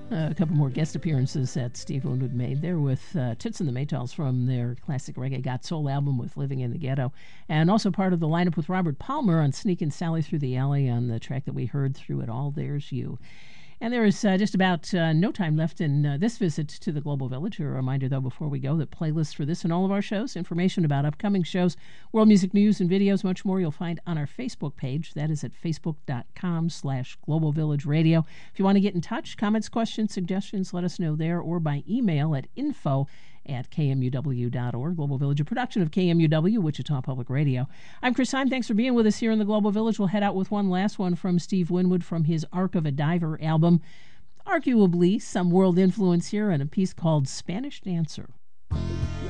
A couple more guest appearances that Steve Winwood made there with Toots and the Maytals from their classic Reggae Got Soul album with Living in the Ghetto. And also part of the lineup with Robert Palmer on Sneakin' Sally Through the Alley on the track that we heard, Through It All, There's You. And there is just about no time left in this visit to the Global Village. A reminder, though, before we go, that playlists for this and all of our shows, information about upcoming shows, world music news and videos, much more you'll find on our Facebook page. That is at facebook.com/Global Village Radio. If you want to get in touch, comments, questions, suggestions, let us know there or by email at info@kmuw.org. Global Village, a production of KMUW, Wichita Public Radio. I'm Chris Heim. Thanks for being with us here in the Global Village. We'll head out with one last one from Steve Winwood from his Arc of a Diver album. Arguably some world influence here, and a piece called Spanish Dancer.